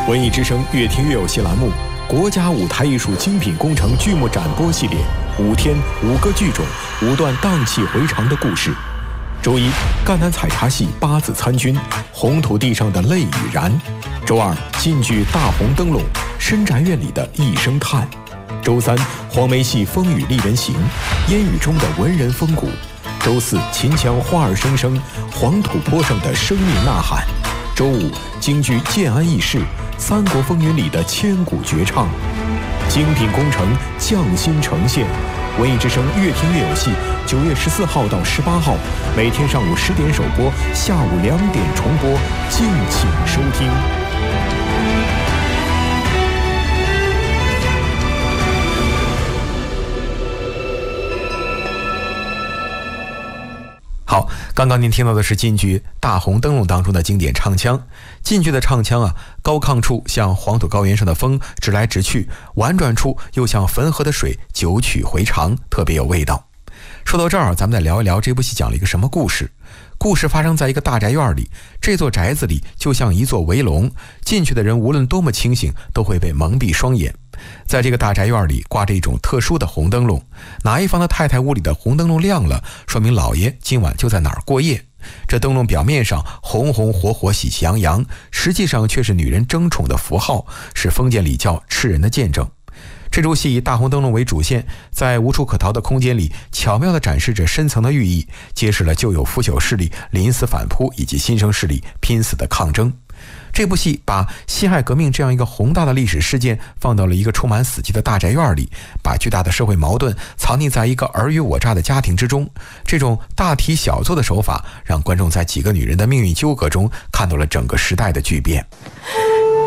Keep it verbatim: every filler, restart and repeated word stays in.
文艺之声越听越有戏栏目，国家舞台艺术精品工程剧目展播系列，五天五个剧种，五段荡气回肠的故事。周一，赣南采茶戏八字参军，红土地上的泪与燃。周二，晋剧大红灯笼，深宅院里的一声叹。周三，黄梅戏风雨丽人行，烟雨中的文人风骨。周四，秦腔花儿声声，黄土坡上的生命呐喊。周五，京剧建安义士，三国风云里的千古绝唱。精品工程匠心呈现，文艺之声越听越有戏。九月十四号到十八号，每天上午十点首播，下午两点重播，敬请收听。好，刚刚您听到的是晋剧《大红灯笼》当中的经典唱腔。晋剧的唱腔啊，高亢处像黄土高原上的风直来直去，婉转处又像汾河的水久曲回肠，特别有味道。说到这儿，咱们再聊一聊这部戏讲了一个什么故事。故事发生在一个大宅院里，这座宅子里就像一座围笼，进去的人无论多么清醒，都会被蒙蔽双眼。在这个大宅院里挂着一种特殊的红灯笼，哪一房的太太屋里的红灯笼亮了，说明老爷今晚就在哪儿过夜。这灯笼表面上红红火火喜气洋洋，实际上却是女人争宠的符号，是封建礼教吃人的见证。这出戏以大红灯笼为主线，在无处可逃的空间里巧妙地展示着深层的寓意，揭示了旧有腐朽势力临死反扑以及新生势力拼死的抗争。这部戏把辛亥革命这样一个宏大的历史事件放到了一个充满死寂的大宅院里，把巨大的社会矛盾藏匿在一个尔虞我诈的家庭之中。这种大题小做的手法，让观众在几个女人的命运纠葛中看到了整个时代的巨变。